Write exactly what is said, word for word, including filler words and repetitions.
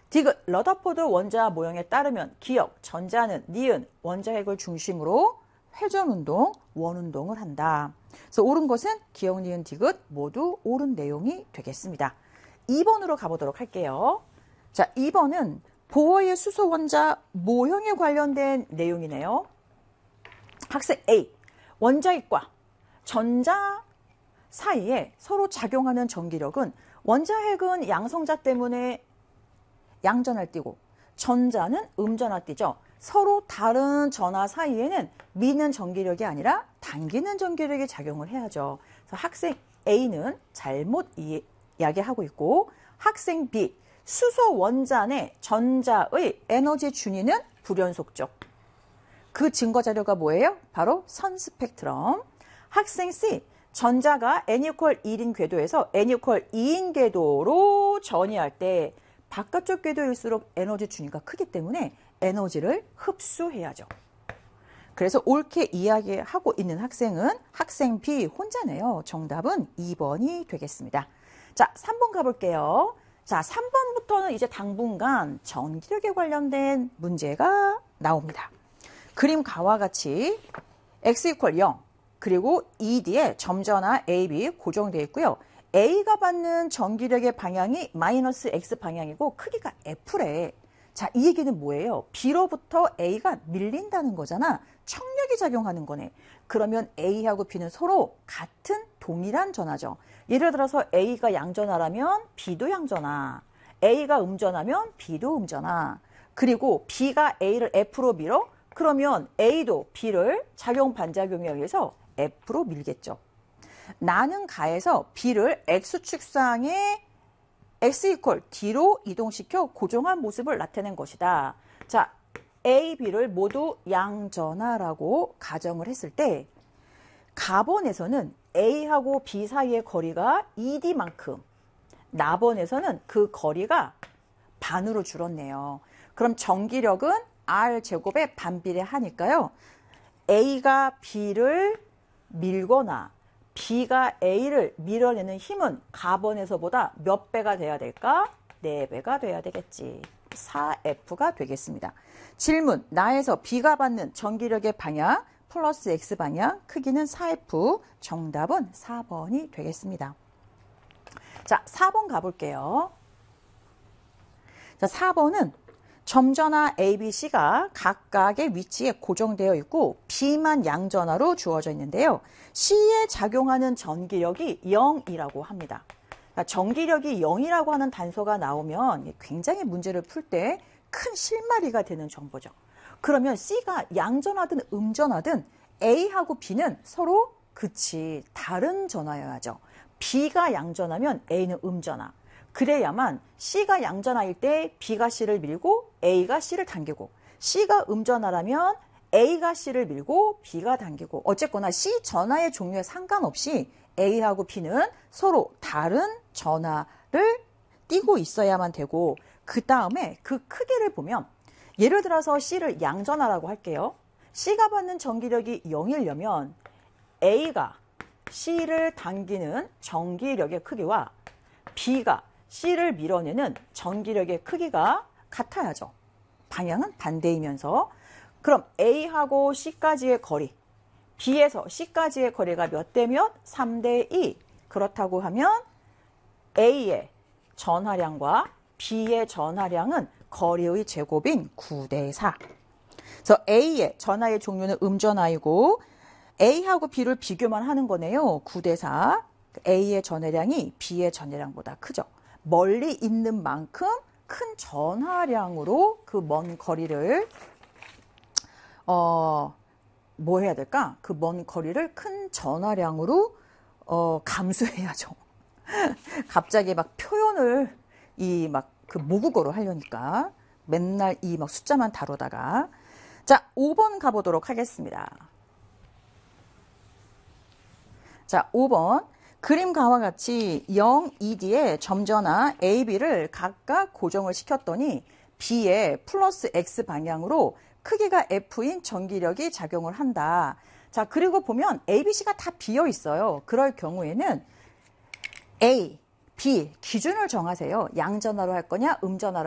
디귿, 러더포드 원자 모형에 따르면 기억, 전자는 니은, 원자핵을 중심으로 회전운동, 원운동을 한다. 그래서 옳은 것은 기억, 니은, 디귿 모두 옳은 내용이 되겠습니다. 이 번으로 가보도록 할게요. 자, 이 번은 보어의 수소 원자 모형에 관련된 내용이네요. 학생 A, 원자핵과 전자 사이에 서로 작용하는 전기력은 원자핵은 양성자 때문에 양전하를 띠고 전자는 음전하 띠죠. 서로 다른 전하 사이에는 미는 전기력이 아니라 당기는 전기력이 작용을 해야죠. 그래서 학생 A는 잘못 이야기하고 있고, 학생 B, 수소 원자 내 전자의 에너지 준위는 불연속적. 그 증거 자료가 뭐예요? 바로 선 스펙트럼. 학생 C, 전자가 N 이퀄 일인 궤도에서 N 이퀄 이인 궤도로 전이할 때 바깥쪽 궤도일수록 에너지 준위가 크기 때문에 에너지를 흡수해야죠. 그래서 옳게 이야기하고 있는 학생은 학생 B 혼자네요. 정답은 이 번이 되겠습니다. 자, 삼 번 가볼게요. 자, 삼 번부터는 이제 당분간 전기력에 관련된 문제가 나옵니다. 그림 가와 같이 x 이퀄 영, 그리고 이 디에 점전하 A, B 고정되어 있고요. A가 받는 전기력의 방향이 마이너스 X 방향이고 크기가 F래. 자, 이 얘기는 뭐예요? B로부터 A가 밀린다는 거잖아. 청력이 작용하는 거네. 그러면 A하고 B는 서로 같은 동일한 전하죠. 예를 들어서 A가 양전하라면 B도 양전하. A가 음전하면 B도 음전하. 그리고 B가 A를 F로 밀어? 그러면 A도 B를 작용 반작용에 의해서 F로 밀겠죠. 나는 가에서 B를 X축상에 X 이퀄 D로 이동시켜 고정한 모습을 나타낸 것이다. 자, A, B를 모두 양전하라고 가정을 했을 때 가번에서는 A하고 B 사이의 거리가 이 디만큼, 나번에서는 그 거리가 반으로 줄었네요. 그럼 전기력은 R 제곱에 반비례하니까요. A가 B를 밀거나 B가 A를 밀어내는 힘은 가번에서보다 몇 배가 돼야 될까? 네 배가 돼야 되겠지. 사 에프가 되겠습니다. 질문, 나에서 B가 받는 전기력의 방향 플러스 X 방향, 크기는 사 에프, 정답은 사 번이 되겠습니다. 자, 사 번 가볼게요. 자, 사 번은 점전하 A, B, C가 각각의 위치에 고정되어 있고 B만 양전하로 주어져 있는데요. C에 작용하는 전기력이 영이라고 합니다. 그러니까 전기력이 영이라고 하는 단서가 나오면 굉장히 문제를 풀 때 큰 실마리가 되는 정보죠. 그러면 C가 양전하든 음전하든 A하고 B는 서로 그치 다른 전하여야죠. B가 양전하면 A는 음전하. 그래야만 C가 양전하일 때 B가 C를 밀고 A가 C를 당기고, C가 음전하라면 A가 C를 밀고 B가 당기고, 어쨌거나 C 전하의 종류에 상관없이 A하고 B는 서로 다른 전하를 띄고 있어야만 되고, 그 다음에 그 크기를 보면 예를 들어서 C를 양전하라고 할게요. C가 받는 전기력이 영이려면 A가 C를 당기는 전기력의 크기와 B가 C를 밀어내는 전기력의 크기가 같아야죠. 방향은 반대이면서. 그럼 A하고 C까지의 거리, B에서 C까지의 거리가 몇 대 몇? 삼 대 이. 그렇다고 하면 A의 전하량과 B의 전하량은 거리의 제곱인 구 대 사. 그래서 A의 전하의 종류는 음전하이고 A하고 B를 비교만 하는 거네요. 구 대 사. A의 전하량이 B의 전하량보다 크죠. 멀리 있는 만큼 큰 전하량으로 그 먼 거리를 어, 뭐 해야 될까? 그 먼 거리를 큰 전하량으로 어, 감수해야죠. 갑자기 막 표현을 이 막 그 모국어로 하려니까 맨날 이 막 숫자만 다루다가. 자, 오 번 가보도록 하겠습니다. 자, 오 번. 그림 가와 같이 영, 이 디에 점전하 A, B를 각각 고정을 시켰더니 B의 플러스 X 방향으로 크기가 F인 전기력이 작용을 한다. 자, 그리고 보면 A, B, C가 다 비어 있어요. 그럴 경우에는 A, B 기준을 정하세요. 양전하로 할 거냐, 음전하로